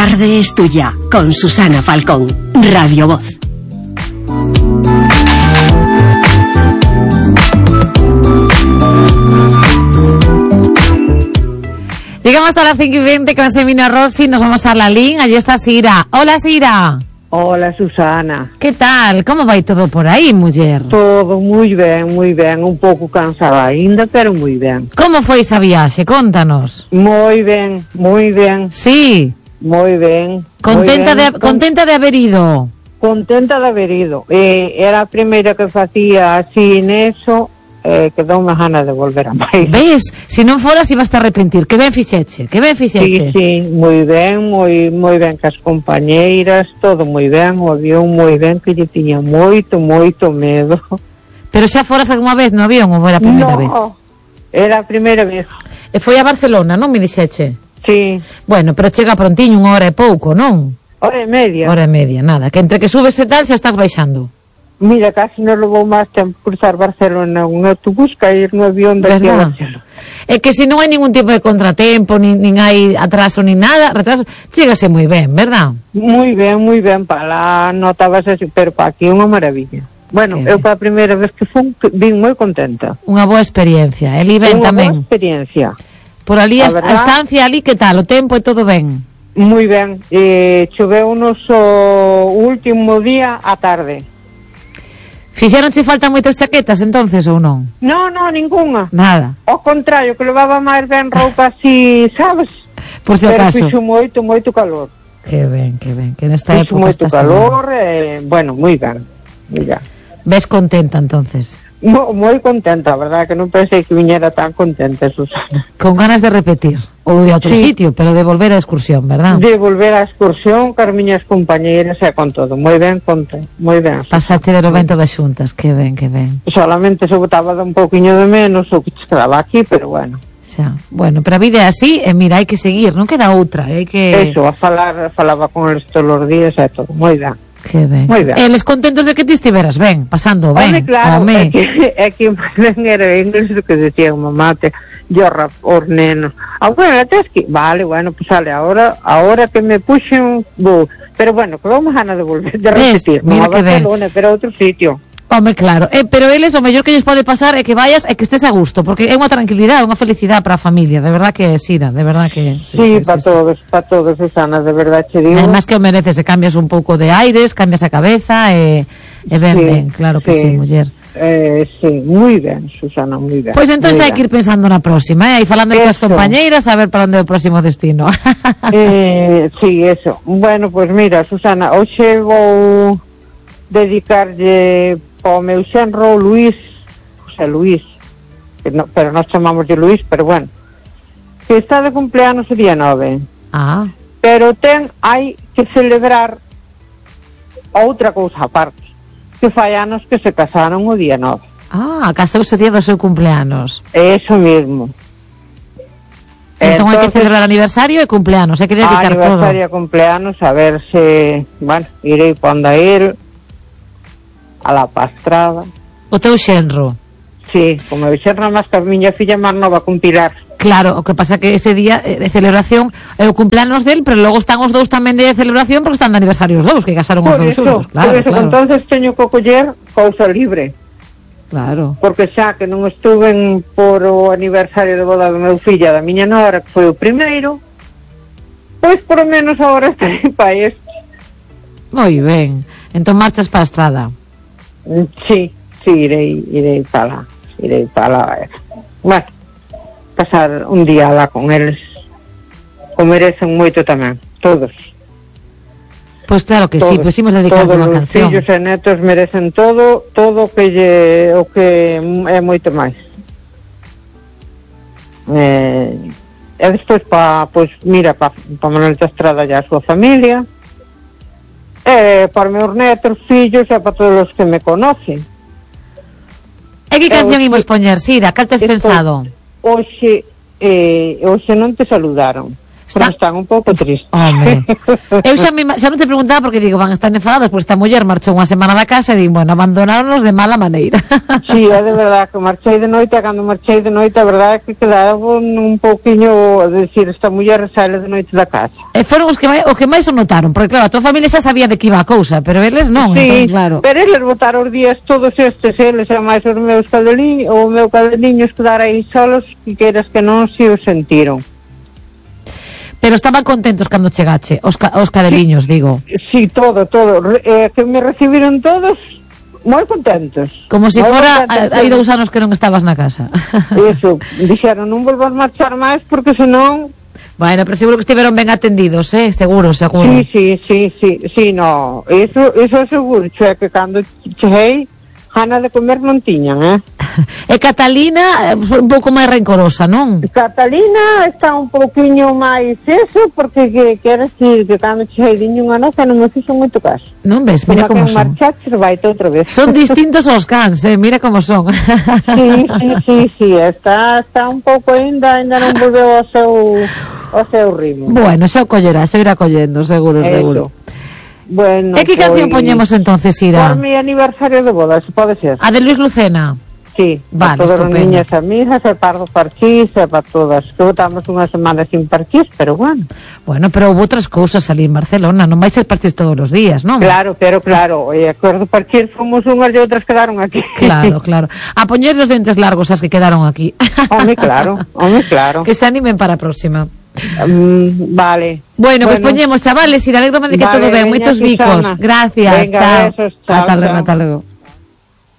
tarde es tuya, con Susana Falcón, Radio Voz. Llegamos hasta las 5:20 con Semina Rossi, nos vamos a Lalín, allí está Sira. Hola, Sira. Hola, Susana. Que tal? Como vai todo por aí, muller? Todo moi ben, un pouco cansada ainda, pero moi ben. Como foi esa viaxe? Contanos. Moi ben. Sí. Moi ben. Contenta de haber ido. Contenta de haber ido. Era a primeira que facía así neso, que dou unha gana de volver a máis. Ves? Se non foras ibas a arrepentir. Que ben fixeche. Sí, moi ben cas compañeiras, todo moi ben, o avión moi ben, que lle tiña moito medo. Pero xa foras algunha vez no avión ou foi a primeira vez? No, era a primeira vez. E foi a Barcelona, non me dixeche? Sí. Bueno, pero chega prontiño, 1 hora e pouco, non? Hora e media. Hora e media, nada. Que entre que subes e tal, xa estás baixando. Mira, casi non levou máis tempo cruzar Barcelona un autobús que ir no avión de aquí a Barcelona. É que se non hai ningún tipo de contratempo, nin hai atraso, nin nada, retraso, chégase moi ben, verdad? Moi ben, para lá notabas así, pero para aquí unha maravilla. Bueno, eu para a primeira vez que fun, vin moi contenta. Unha boa experiencia, eli ben tamén. Unha boa experiencia. Por ali, a estancia ali, que tal? O tempo e todo ben? Moi ben, choveunos o último día á tarde. Fixeronche falta moitas chaquetas entonces ou non? Non, ningunha. Nada. Ao contrario, que levaba máis ben roupa así, sabes? Por si acaso. Pero fixo moito calor. Que ben, que nesta fixo época moito calor, bueno, moi ben. Ves contenta entonces? Moi contenta, a verdad, que non pensei que viñera tan contenta, Susana. Con ganas de repetir, ou de outro sitio, pero de volver á excursión, verdad? De volver á excursión, car miñas compañeiras e con todo, moi ben, moi ben. Pasaste de evento das xuntas, que ben. Solamente se botaba de un pouquiño de menos o que se quedaba aquí, pero bueno. Xa, bueno, pero a vida é así, e mira, hai que seguir, non queda outra, hai que... Eso, falaba con eles todos os días e todo, moi ben. Que ben. Eles contentos de que ti estiveras ben, pasando ben. Home, claro, é que máis ben era inglés do que decía mamá, os nenos. Bueno, tes que... Vale, bueno, pues sale, ahora que me puxen, vou. Pero bueno, que vamos ganas de volver, de repetir. Mira non a Barcelona, pero a outro sitio. Home, claro, pero eles o mellor que lles pode pasar é que vayas e que estés a gusto, porque é unha tranquilidade, unha felicidade para a familia, de verdad que Sira, de verdad que... Sí, para todos, Susana, de verdad che digo. Además que o mereces, e cambias un pouco de aires, cambias a cabeza, e ben, claro que sí, muller. Sí, moi ben, Susana, moi ben. Pois entón hai que ir pensando na próxima, e falando con as compañeiras a ver para onde é o próximo destino. Sí, eso. Bueno, pues mira, Susana, hoxe vou dedicarlle ao meu xenro José Luis, pero nós chamamos de Luis, pero bueno, que está de cumpleanos o día 9. Pero hai que celebrar outra cousa aparte, que fai anos que se casaron o día 9. Casouse o día do seu cumpleanos. Eso mesmo. Entón hai que celebrar aniversario e cumpleanos, hai que dedicar todo. Aniversario e cumpleanos, a ver se, bueno, irei pondo a él a la Pastrada. O teu xenro? Sí, como o xenro máis que a miña filla máis nova con Pilar. Claro, o que pasa que ese día de celebración é o cumpleanos del, pero logo están os dous tamén de celebración porque están de aniversario os dous, que casaron os dous xuntos. Por eso, entonces teño que coller cousa libre. Claro. Porque xa que non estuven por o aniversario de boda do meu filla, da miña nora, que foi o primeiro, pois por lo menos agora estarei para este. Moi ben. Entón marchas para a estrada. Sí, irei para lá. Bueno, pasar un día lá con eles, que merecen moito tamén, todos. Pois claro que sí, pois imos dedicar unha canción. Todos os fillos e netos merecen todo o que é moito máis. E despois pois mira, para Manuel da Estrada e a súa familia, para meus netos, fillos e para todos os que me conocen. E que canción imos poñer, Sira? Cal tes pensado? Hoxe non te saludaron. Pero están un pouco tristes. Home. Eu xa non te preguntaba porque digo, van a estar enfadados, pois esta muller marchou unha semana da casa e digo, bueno, abandonaronnos de mala maneira. Sí, é de verdade que marchei de noite, cando marchei de noite, a verdade é que quedaba un pouquiño, de decir, esta muller sale de noite da casa. E foron os que máis o notaron, porque claro, a tua familia xa sabía de que iba a cousa, pero eles non, sí, entón, claro. Pero eles botaron os días todos estes, eles e máis os meus cadeliños, o meu cadeliños quedar aí solos, que queiras que non se o sentiron. Pero estaban contentos cando chegache, os cadeliños, digo. Sí, todo, que me recibiron todos moi contentos. Como se fora hai 2 anos que non estabas na casa. Iso, dixeron, non volvas marchar máis porque senón... Bueno, pero seguro que estiveron ben atendidos, seguro. Sí, no, eso é seguro, é que cando cheguei, gana de comer non tiñan, E Catalina foi un pouco máis rencorosa, non? Catalina está un pouquiño máis eso, porque quer decir que cando cheguei diño unha noza non me fixo moito caso. Non ves, mira como son. Marchaches, vaite outra vez. Son distintos os cans, mira como son. Sí, está un pouco ainda non volveu ao seu ritmo. Bueno, xa o collerá, xa irá collendo, seguro. Bueno, e que canción poñemos entonces, Ira? Por mi aniversario de boda, se pode ser. A de Luis Lucena? Sí, vale, todas as estupendo. niñas amigas, e Pardo Parchís, e para todas. Que botamos unha semana sin parchís, pero bueno. Bueno, pero houve outras cousas ali en Barcelona, non vai ser parchís todos os días, non? Claro, e acordo parchís fomos unhas e outras quedaron aquí. Claro. A poñer os dentes largos as que quedaron aquí. Home, claro. Que se animen para a próxima. Vale. Bueno, pues poñemos, chavales, e alégrome de que todo ben, moitos bicos. Gracias, Venga, chao. Besos, chao. Ata logo.